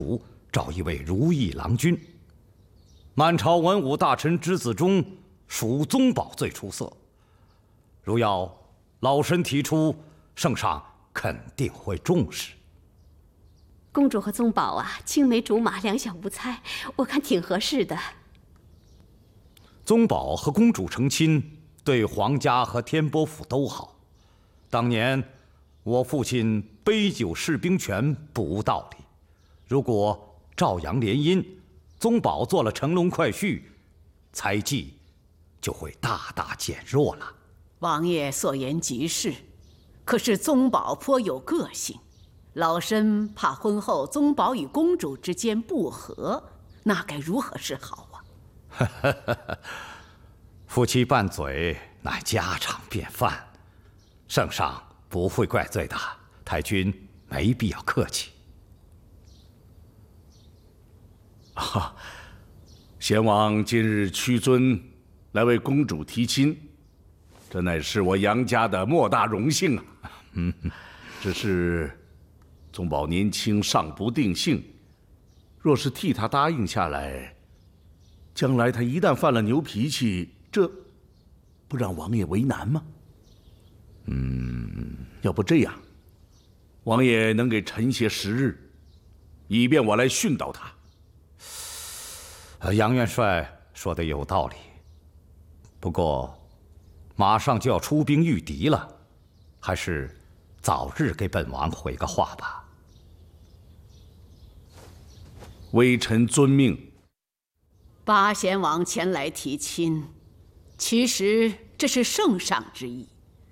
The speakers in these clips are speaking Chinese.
召一位如意郎君。满朝文武大臣之子中，属宗保最出色。如要老身提出，圣上肯定会重视。 公主和宗保啊，青梅竹马，两小无猜，我看挺合适的。 宗保和公主成亲，对皇家和天波府都好。当年我父亲杯酒释兵权不无道理。如果赵阳联姻，宗保做了乘龙快婿，猜忌就会大大减弱了。 王爷所言极是，可是宗保颇有个性，老身怕婚后宗保与公主之间不和，那该如何是好啊？ 夫妻拌嘴乃家常便饭，圣上不会怪罪的，太君没必要客气。 贤王今日屈尊来为公主提亲，这乃是我杨家的莫大荣幸啊！只是宗保年轻尚不定性，若是替他答应下来，将来他一旦犯了牛脾气，这不让王爷为难吗？要不这样，王爷能给臣些时日，以便我来训导他。 杨元帅说的有道理，不过马上就要出兵御敌了，还是早日给本王回个话吧。 微臣遵命。 八贤王前来提亲，其实这是圣上之意。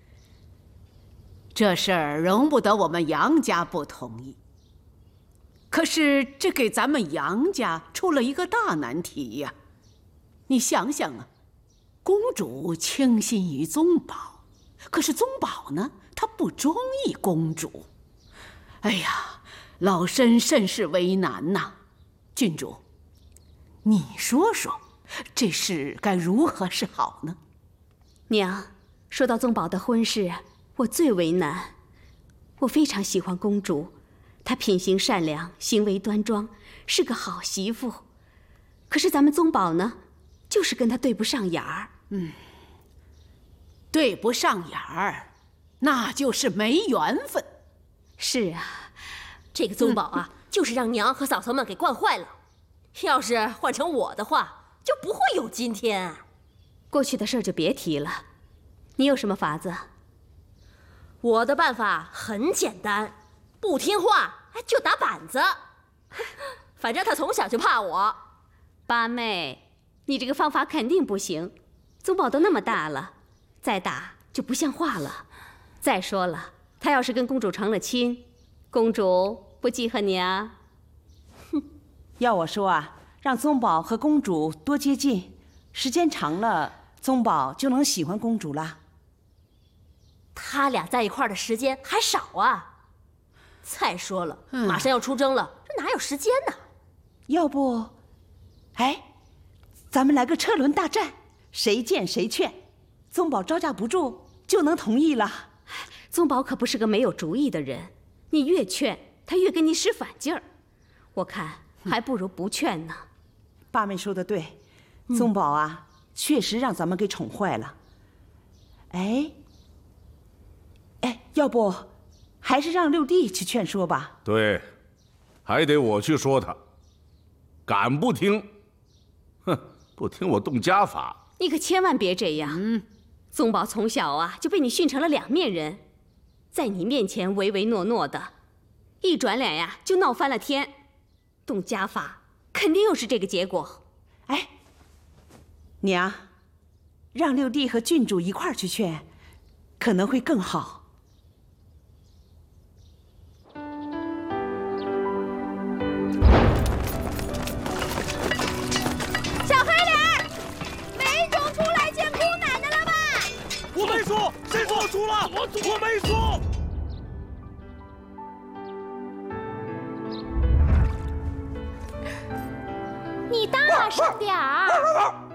这事儿容不得我们杨家不同意。可是这给咱们杨家出了一个大难题呀！你想想啊，公主倾心于宗保，可是宗保呢，他不中意公主。哎呀，老身甚是为难呐。郡主，你说说，这事该如何是好呢？ 娘，说到宗保的婚事，我最为难。我非常喜欢公主，她品行善良，行为端庄，是个好媳妇。可是咱们宗保呢，就是跟她对不上眼儿。 对不上眼儿，那就是没缘分。 是啊， 这个宗保啊，就是让娘和嫂嫂们给惯坏了。要是换成我的话，就不会有今天。 过去的事儿就别提了。你有什么法子？ 我的办法很简单，不听话就打板子。反正他从小就怕我。 八妹，你这个方法肯定不行。宗保都那么大了，再打就不像话了。再说了，他要是跟公主成了亲，公主不记恨你啊？ 要我说啊，让宗保和公主多接近，时间长了，宗保就能喜欢公主了。 他俩在一块儿的时间还少啊。再说了，马上要出征了，这哪有时间呢？ 要不，咱们来个车轮大战，谁见谁劝，宗保招架不住就能同意了。 宗保可不是个没有主意的人，你越劝他越跟你使反劲儿，我看还不如不劝呢。 八妹说的对，宗保啊，确实让咱们给宠坏了。要不还是让六弟去劝说吧。 对，还得我去说他，敢不听？哼，不听我动家法。 你可千万别这样。宗保从小啊就被你训成了两面人，在你面前唯唯诺诺的，一转脸呀就闹翻了天。动家法肯定又是这个结果。 娘，让六弟和郡主一块儿去劝，可能会更好。 小黑脸，没种出来见姑奶奶了吧？ 我没说，谁说我出了？我没说。 你大声点儿！